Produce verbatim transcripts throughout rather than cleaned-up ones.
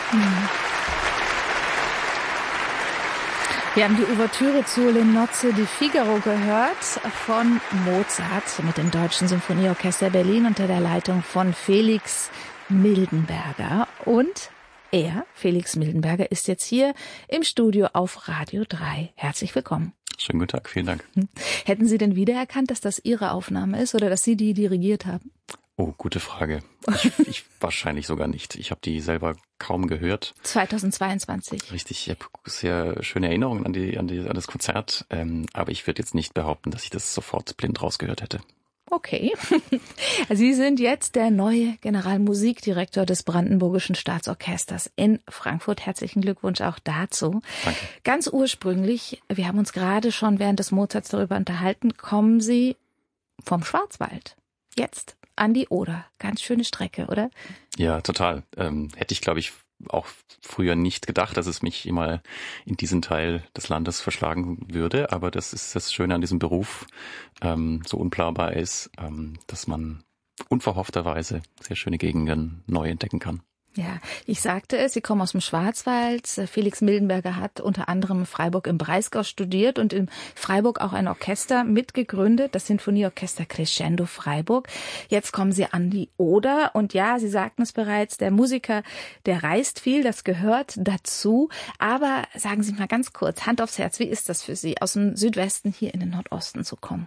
Hm. Wir haben die Ouvertüre zu Le Nozze di Figaro gehört von Mozart mit dem Deutschen Symphonieorchester Berlin unter der Leitung von Felix Mildenberger. Und er, Felix Mildenberger, ist jetzt hier im Studio auf Radio drei. Herzlich willkommen. Schönen guten Tag, vielen Dank. Hätten Sie denn wiedererkannt, dass das Ihre Aufnahme ist oder dass Sie die dirigiert haben? Oh, gute Frage. Ich, ich wahrscheinlich sogar nicht. Ich habe die selber kaum gehört. zweitausendzweiundzwanzig. Richtig, ich habe sehr schöne Erinnerungen an, die, an, die, an das Konzert, ähm, aber ich würde jetzt nicht behaupten, dass ich das sofort blind rausgehört hätte. Okay. Sie sind jetzt der neue Generalmusikdirektor des Brandenburgischen Staatsorchesters in Frankfurt. Herzlichen Glückwunsch auch dazu. Danke. Ganz ursprünglich, wir haben uns gerade schon während des Mozarts darüber unterhalten, kommen Sie vom Schwarzwald jetzt an die Oder. Ganz schöne Strecke, oder? Ja, total. Ähm, hätte ich, glaube ich, auch früher nicht gedacht, dass es mich immer in diesen Teil des Landes verschlagen würde. Aber das ist das Schöne an diesem Beruf, ähm, so unplanbar ist, ähm, dass man unverhoffterweise sehr schöne Gegenden neu entdecken kann. Ja, ich sagte es, Sie kommen aus dem Schwarzwald. Felix Mildenberger hat unter anderem in Freiburg im Breisgau studiert und in Freiburg auch ein Orchester mitgegründet, das Sinfonieorchester Crescendo Freiburg. Jetzt kommen Sie an die Oder und ja, Sie sagten es bereits, der Musiker, der reist viel, das gehört dazu. Aber sagen Sie mal ganz kurz, Hand aufs Herz, wie ist das für Sie, aus dem Südwesten hier in den Nordosten zu kommen?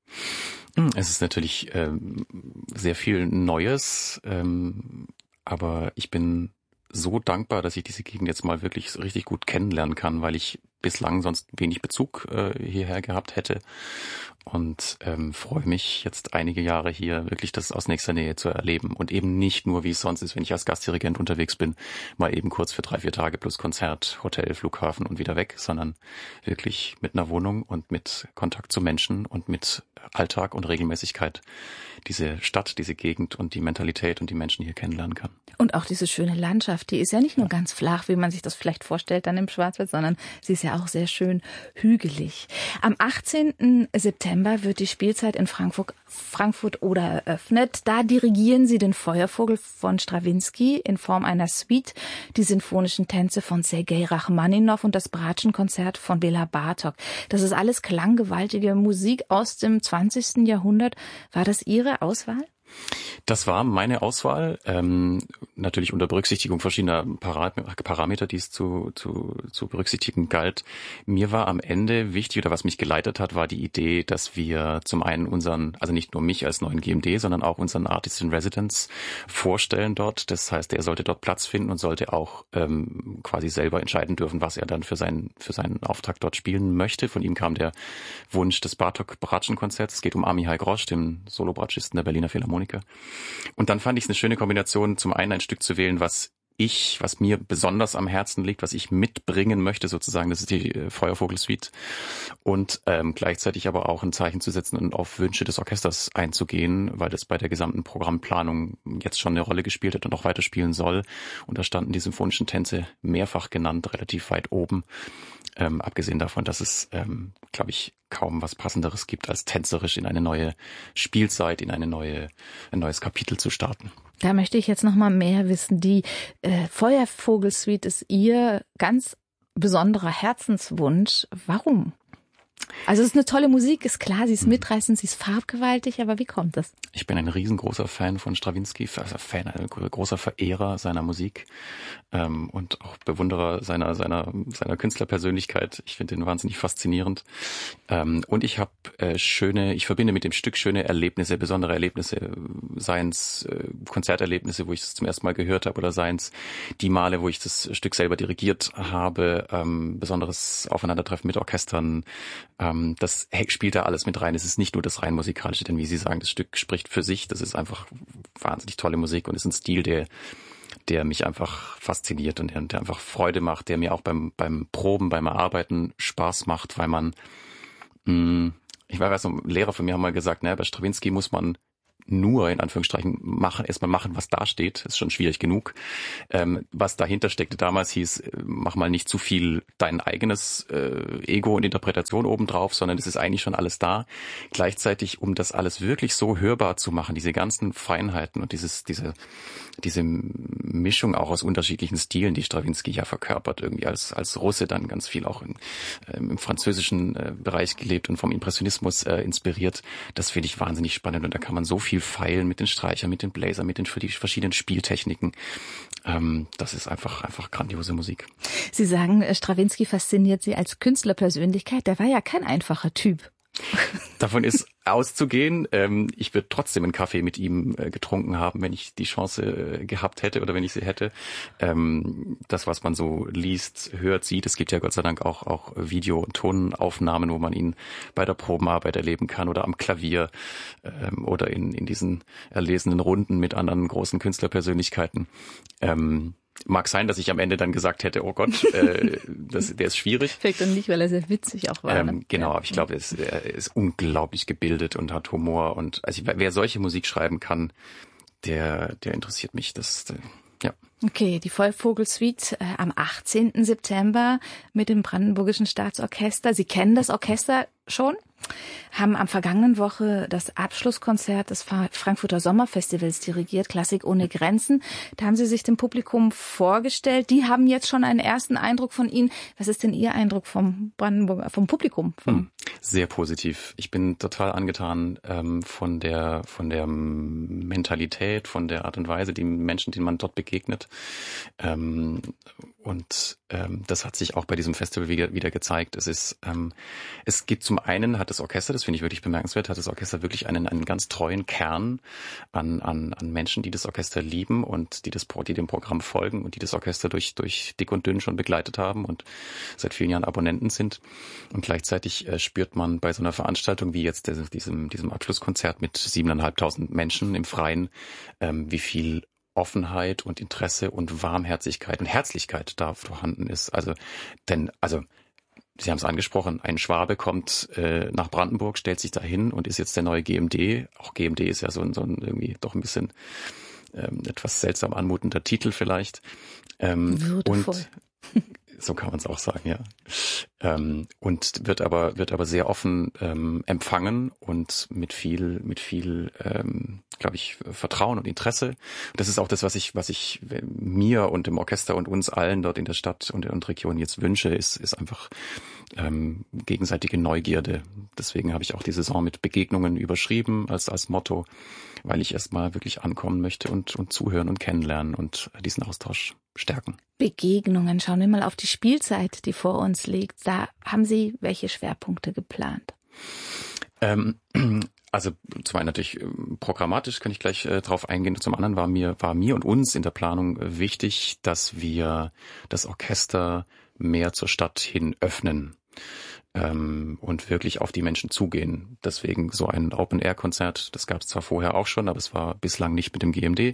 Es ist natürlich ähm, sehr viel Neues, ähm, aber ich bin so dankbar, dass ich diese Gegend jetzt mal wirklich so richtig gut kennenlernen kann, weil ich bislang sonst wenig Bezug äh, hierher gehabt hätte und ähm, freue mich jetzt einige Jahre hier wirklich das aus nächster Nähe zu erleben und eben nicht nur, wie es sonst ist, wenn ich als Gastdirigent unterwegs bin, mal eben kurz für drei, vier Tage plus Konzert, Hotel, Flughafen und wieder weg, sondern wirklich mit einer Wohnung und mit Kontakt zu Menschen und mit Alltag und Regelmäßigkeit diese Stadt, diese Gegend und die Mentalität und die Menschen hier kennenlernen kann. Und auch diese schöne Landschaft, die ist ja nicht nur ganz flach, wie man sich das vielleicht vorstellt dann im Schwarzwald, sondern sie ist ja auch sehr schön hügelig. Am achtzehnten September wird die Spielzeit in Frankfurt, Frankfurt Oder eröffnet. Da dirigieren Sie den Feuervogel von Strawinski in Form einer Suite, die sinfonischen Tänze von Sergei Rachmaninow und das Bratschenkonzert von Bela Bartok. Das ist alles klanggewaltige Musik aus dem zwanzigsten Jahrhundert. War das Ihre Auswahl? Das war meine Auswahl, ähm, natürlich unter Berücksichtigung verschiedener Parameter, die es zu, zu, zu berücksichtigen galt. Mir war am Ende wichtig, oder was mich geleitet hat, war die Idee, dass wir zum einen unseren, also nicht nur mich als neuen G M D, sondern auch unseren Artist in Residence vorstellen dort. Das heißt, er sollte dort Platz finden und sollte auch ähm, quasi selber entscheiden dürfen, was er dann für seinen, für seinen Auftrag dort spielen möchte. Von ihm kam der Wunsch des Bartok-Bratschen-Konzerts. Es geht um Amihai Grosz, den Solobratschisten der Berliner Philharmoniker. Und dann fand ich es eine schöne Kombination, zum einen ein Stück zu wählen, was ich, was mir besonders am Herzen liegt, was ich mitbringen möchte sozusagen, das ist die äh, Feuervogel-Suite, und ähm, gleichzeitig aber auch ein Zeichen zu setzen und auf Wünsche des Orchesters einzugehen, weil das bei der gesamten Programmplanung jetzt schon eine Rolle gespielt hat und auch weiterspielen soll. Und da standen die symphonischen Tänze mehrfach genannt, relativ weit oben. Ähm, abgesehen davon, dass es, ähm, glaube ich, kaum was Passenderes gibt, als tänzerisch in eine neue Spielzeit, in eine neue, ein neues Kapitel zu starten. Da möchte ich jetzt noch mal mehr wissen. Die äh, Feuervogel-Suite ist Ihr ganz besonderer Herzenswunsch. Warum? Also es ist eine tolle Musik, ist klar, sie ist mitreißend, sie ist farbgewaltig, aber wie kommt das? Ich bin ein riesengroßer Fan von Strawinski, also Fan, ein großer Verehrer seiner Musik ähm, und auch Bewunderer seiner seiner seiner Künstlerpersönlichkeit. Ich finde ihn wahnsinnig faszinierend. Ähm, und ich habe äh, schöne, ich verbinde mit dem Stück schöne Erlebnisse, besondere Erlebnisse, seien es äh, Konzerterlebnisse, wo ich es zum ersten Mal gehört habe, oder seien es die Male, wo ich das Stück selber dirigiert habe, ähm, besonderes Aufeinandertreffen mit Orchestern. Ähm, das spielt da alles mit rein. Es ist nicht nur das rein musikalische, denn wie Sie sagen, das Stück spricht für sich. Das ist einfach wahnsinnig tolle Musik und ist ein Stil, der der mich einfach fasziniert und der, der einfach Freude macht, der mir auch beim beim Proben, beim Erarbeiten Spaß macht, weil man, mh, ich weiß, so ein Lehrer von mir haben mal gesagt, naja, bei Strawinski muss man nur in Anführungsstrichen machen, erstmal machen, was da steht, ist schon schwierig genug. Ähm, was dahinter steckte damals hieß, mach mal nicht zu viel dein eigenes äh, Ego und Interpretation obendrauf, sondern es ist eigentlich schon alles da. Gleichzeitig, um das alles wirklich so hörbar zu machen, diese ganzen Feinheiten und dieses, diese, diese Mischung auch aus unterschiedlichen Stilen, die Strawinsky ja verkörpert, irgendwie als, als Russe dann ganz viel auch in, äh, im französischen äh, Bereich gelebt und vom Impressionismus äh, inspiriert. Das finde ich wahnsinnig spannend und da kann man so viel feilen mit den Streichern, mit den Bläsern, mit den verschiedenen Spieltechniken. Ähm, das ist einfach, einfach grandiose Musik. Sie sagen, Strawinsky fasziniert Sie als Künstlerpersönlichkeit. Der war ja kein einfacher Typ. Davon ist auszugehen. Ähm, ich würde trotzdem einen Kaffee mit ihm äh, getrunken haben, wenn ich die Chance äh, gehabt hätte oder wenn ich sie hätte. Ähm, das, was man so liest, hört, sieht. Es gibt ja Gott sei Dank auch, auch Video- und Tonaufnahmen, wo man ihn bei der Probenarbeit erleben kann oder am Klavier ähm, oder in, in diesen erlesenen Runden mit anderen großen Künstlerpersönlichkeiten. Ähm, Mag sein, dass ich am Ende dann gesagt hätte, oh Gott, äh, das, der ist schwierig. Vielleicht dann nicht, weil er sehr witzig auch war. Ähm, ne? genau, ja. aber ich glaube, er ist, er ist unglaublich gebildet und hat Humor. Und also wer solche Musik schreiben kann, der, der interessiert mich. Das, ja. Okay, die Vollvogel-Suite äh, am achtzehnten September mit dem Brandenburgischen Staatsorchester. Sie kennen das Orchester schon, haben am vergangenen Woche das Abschlusskonzert des Frankfurter Sommerfestivals dirigiert, Klassik ohne Grenzen. Da haben Sie sich dem Publikum vorgestellt. Die haben jetzt schon einen ersten Eindruck von Ihnen. Was ist denn Ihr Eindruck vom Brandenburger, vom Publikum? Vom Sehr positiv. Ich bin total angetan ähm, von der von der Mentalität, von der Art und Weise, die Menschen, denen man dort begegnet. Ähm, und ähm, das hat sich auch bei diesem Festival wieder, wieder gezeigt. Es ist, ähm, es gibt zum einen, hat das Orchester, das finde ich wirklich bemerkenswert, hat das Orchester wirklich einen einen ganz treuen Kern an an an Menschen, die das Orchester lieben und die das die dem Programm folgen und die das Orchester durch durch dick und dünn schon begleitet haben und seit vielen Jahren Abonnenten sind. Und gleichzeitig äh, spürt man bei so einer Veranstaltung wie jetzt diesem diesem Abschlusskonzert mit siebeneinhalbtausend Menschen im Freien, ähm, wie viel Offenheit und Interesse und Warmherzigkeit und Herzlichkeit da vorhanden ist. Also, denn, also, Sie haben es angesprochen, ein Schwabe kommt äh, nach Brandenburg, stellt sich da hin und ist jetzt der neue G M D. Auch G M D ist ja so ein, so ein irgendwie doch ein bisschen ähm, etwas seltsam anmutender Titel vielleicht. Ähm, Würdevoll. Und so kann man es auch sagen, ja. Ähm, und wird aber wird aber sehr offen ähm, empfangen und mit viel mit viel, ähm, glaube ich, Vertrauen und Interesse. Das ist auch das, was ich was ich mir und dem Orchester und uns allen dort in der Stadt und in der Region jetzt wünsche, ist ist einfach ähm, gegenseitige Neugierde. Deswegen habe ich auch die Saison mit Begegnungen überschrieben als als Motto, weil ich erstmal wirklich ankommen möchte und und zuhören und kennenlernen und diesen Austausch stärken. Begegnungen. Schauen wir mal auf die Spielzeit, die vor uns liegt. Da haben Sie welche Schwerpunkte geplant? Ähm, also zum einen natürlich programmatisch, kann ich gleich äh, drauf eingehen. Zum anderen war mir war mir und uns in der Planung äh, wichtig, dass wir das Orchester mehr zur Stadt hin öffnen ähm, und wirklich auf die Menschen zugehen. Deswegen so ein Open-Air-Konzert, das gab es zwar vorher auch schon, aber es war bislang nicht mit dem G M D.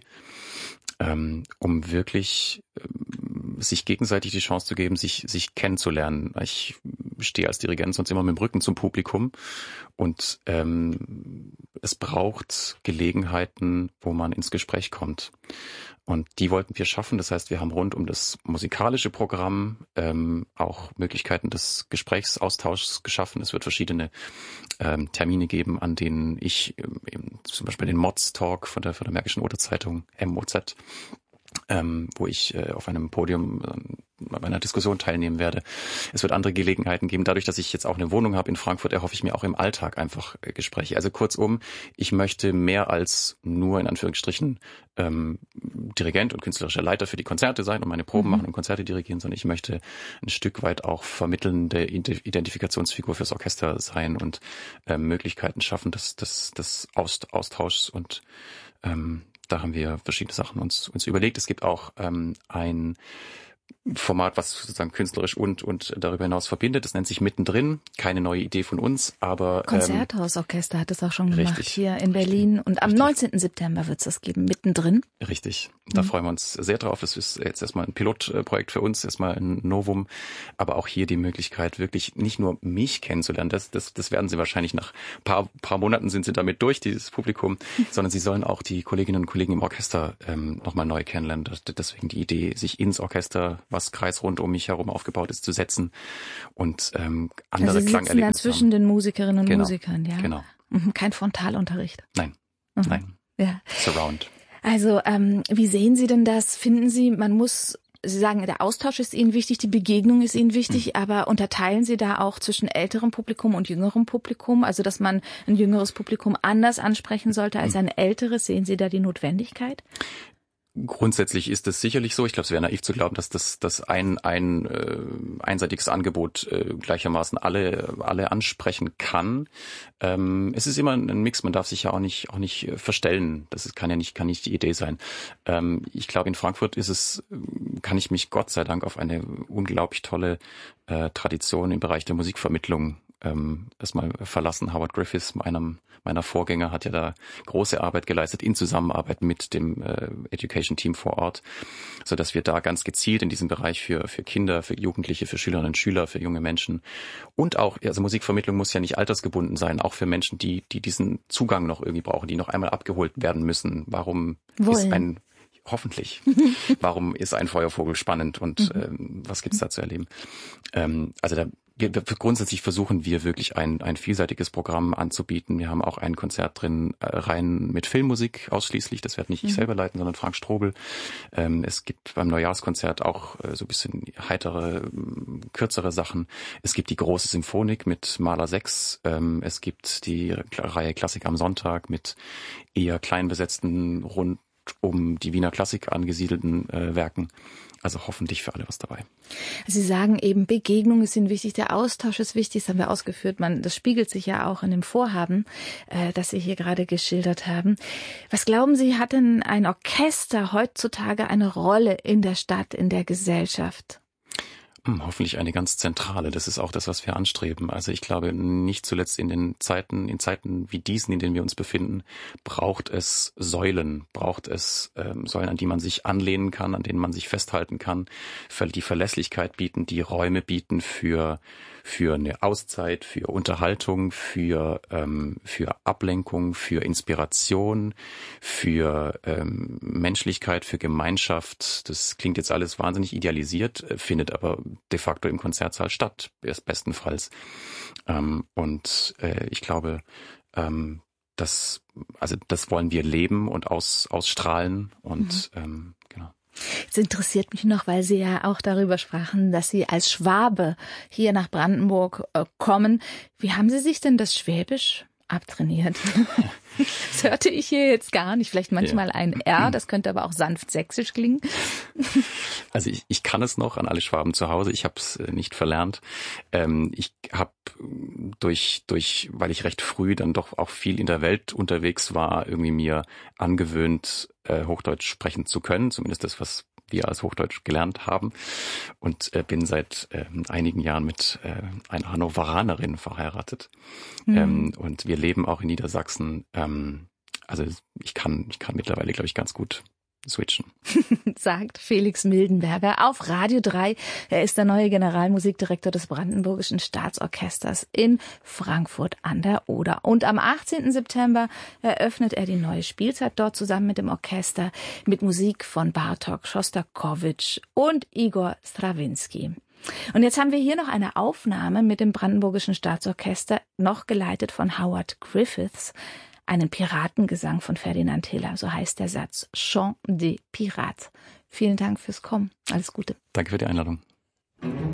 Ähm, um wirklich ähm, sich gegenseitig die Chance zu geben, sich sich kennenzulernen. Ich stehe als Dirigent sonst immer mit dem Rücken zum Publikum und ähm, es braucht Gelegenheiten, wo man ins Gespräch kommt. Und die wollten wir schaffen. Das heißt, wir haben rund um das musikalische Programm ähm, auch Möglichkeiten des Gesprächsaustauschs geschaffen. Es wird verschiedene ähm, Termine geben, an denen ich ähm, zum Beispiel den Mods-Talk von der, von der Märkischen Oderzeitung M O Z, ähm, wo ich äh, auf einem Podium äh, bei einer Diskussion teilnehmen werde. Es wird andere Gelegenheiten geben. Dadurch, dass ich jetzt auch eine Wohnung habe in Frankfurt, erhoffe ich mir auch im Alltag einfach äh, Gespräche. Also kurzum, ich möchte mehr als nur in Anführungsstrichen ähm, Dirigent und künstlerischer Leiter für die Konzerte sein und meine Proben mhm. machen und Konzerte dirigieren, sondern ich möchte ein Stück weit auch vermittelnde Identifikationsfigur fürs Orchester sein und äh, Möglichkeiten schaffen des, des, des Austauschs und ähm, da haben wir verschiedene Sachen uns, uns überlegt. Es gibt auch ähm, ein Format, was sozusagen künstlerisch und und darüber hinaus verbindet. Das nennt sich Mittendrin. Keine neue Idee von uns, aber Konzerthausorchester ähm, hat es auch schon gemacht richtig, hier in Berlin. Und am richtig. neunzehnten September wird es das geben, Mittendrin. Richtig. Da mhm. freuen wir uns sehr drauf. Das ist jetzt erstmal ein Pilotprojekt für uns, erstmal ein Novum. Aber auch hier die Möglichkeit, wirklich nicht nur mich kennenzulernen. Das, das, das werden Sie wahrscheinlich nach paar, paar Monaten sind Sie damit durch, dieses Publikum, mhm. sondern Sie sollen auch die Kolleginnen und Kollegen im Orchester ähm, nochmal neu kennenlernen. Deswegen die Idee, sich ins Orchester, was kreisrund um mich herum aufgebaut ist, zu setzen und ähm, andere also Sie Klangerlebnisse sitzen dann zwischen den Musikerinnen und genau. Musikern, ja? Genau. Mhm. Kein Frontalunterricht? Nein, mhm. nein. Ja. Surround. Also ähm, wie sehen Sie denn das? Finden Sie, man muss, Sie sagen, der Austausch ist Ihnen wichtig, die Begegnung ist Ihnen wichtig, mhm. aber unterteilen Sie da auch zwischen älterem Publikum und jüngerem Publikum? Also dass man ein jüngeres Publikum anders ansprechen sollte als ein älteres? Sehen Sie da die Notwendigkeit? Grundsätzlich ist es sicherlich so. Ich glaube, es wäre naiv zu glauben, dass das, das ein, ein äh, einseitiges Angebot äh, gleichermaßen alle, alle ansprechen kann. Ähm, es ist immer ein Mix. Man darf sich ja auch nicht, auch nicht verstellen. Das ist, kann ja nicht, kann nicht die Idee sein. Ähm, ich glaube, in Frankfurt ist es, kann ich mich Gott sei Dank auf eine unglaublich tolle äh, Tradition im Bereich der Musikvermittlung ähm, erstmal verlassen. Howard Griffiths, einem meiner Vorgänger, hat ja da große Arbeit geleistet in Zusammenarbeit mit dem äh, Education Team vor Ort, so dass wir da ganz gezielt in diesem Bereich für für Kinder, für Jugendliche, für Schülerinnen und Schüler, für junge Menschen und auch, also Musikvermittlung muss ja nicht altersgebunden sein, auch für Menschen, die die diesen Zugang noch irgendwie brauchen, die noch einmal abgeholt werden müssen. Warum Wollen. ist ein Hoffentlich. Warum ist ein Feuervogel spannend und ähm, was gibt's da zu erleben? Ähm, also da Wir, grundsätzlich versuchen wir wirklich ein, ein vielseitiges Programm anzubieten. Wir haben auch ein Konzert drin, äh, rein mit Filmmusik ausschließlich. Das werde nicht ich selber leiten, sondern Frank Strobel. Ähm, es gibt beim Neujahrskonzert auch äh, so ein bisschen heitere, äh, kürzere Sachen. Es gibt die große Symphonik mit Mahler sechs. Ähm, es gibt die Reihe Klassik am Sonntag mit eher klein besetzten, rund um die Wiener Klassik angesiedelten äh, Werken. Also hoffentlich für alle was dabei. Sie sagen eben, Begegnungen sind wichtig, der Austausch ist wichtig, das haben wir ausgeführt. Man, das spiegelt sich ja auch in dem Vorhaben, äh, das Sie hier gerade geschildert haben. Was glauben Sie, hat denn ein Orchester heutzutage eine Rolle in der Stadt, in der Gesellschaft? Hoffentlich eine ganz zentrale. Das ist auch das, was wir anstreben. Also ich glaube, nicht zuletzt in den Zeiten, in Zeiten wie diesen, in denen wir uns befinden, braucht es Säulen, braucht es ähm, Säulen, an die man sich anlehnen kann, an denen man sich festhalten kann, die Verlässlichkeit bieten, die Räume bieten für für eine Auszeit, für Unterhaltung, für ähm, für Ablenkung, für Inspiration, für ähm, Menschlichkeit, für Gemeinschaft. Das klingt jetzt alles wahnsinnig idealisiert, findet aber de facto im Konzertsaal statt, bestenfalls. Ähm, und äh, ich glaube, ähm, das, also das wollen wir leben und aus, ausstrahlen und mhm. ähm, genau. Es interessiert mich noch, weil Sie ja auch darüber sprachen, dass Sie als Schwabe hier nach Brandenburg äh, kommen. Wie haben Sie sich denn das Schwäbisch abtrainiert? Das hörte ich hier jetzt gar nicht. Vielleicht manchmal ja. ein R, das könnte aber auch sanft sächsisch klingen. Also ich, ich kann es noch an alle Schwaben zu Hause. Ich habe es nicht verlernt. Ähm, ich habe durch, durch, weil ich recht früh dann doch auch viel in der Welt unterwegs war, irgendwie mir angewöhnt, äh, Hochdeutsch sprechen zu können. Zumindest das, was wir als Hochdeutsch gelernt haben. Und äh, bin seit äh, einigen Jahren mit äh, einer Hannoveranerin verheiratet. Mhm. Ähm, und wir leben auch in Niedersachsen. Ähm, also ich kann, ich kann mittlerweile, glaube ich, ganz gut switchen. Sagt Felix Mildenberger auf Radio drei. Er ist der neue Generalmusikdirektor des Brandenburgischen Staatsorchesters in Frankfurt an der Oder. Und am achtzehnten September eröffnet er die neue Spielzeit dort zusammen mit dem Orchester mit Musik von Bartók, Schostakowitsch und Igor Strawinski. Und jetzt haben wir hier noch eine Aufnahme mit dem Brandenburgischen Staatsorchester, noch geleitet von Howard Griffiths. Einen Piratengesang von Ferdinand Hiller, so heißt der Satz. Chant des Pirates. Vielen Dank fürs Kommen. Alles Gute. Danke für die Einladung.